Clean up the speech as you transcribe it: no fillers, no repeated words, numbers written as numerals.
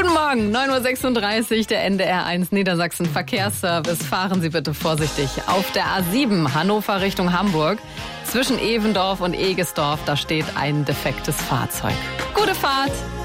Guten Morgen, 9.36 Uhr, der NDR1 Niedersachsen Verkehrsservice. Fahren Sie bitte vorsichtig. Auf der A7 Hannover Richtung Hamburg, zwischen Evendorf und Egesdorf, da steht ein defektes Fahrzeug. Gute Fahrt!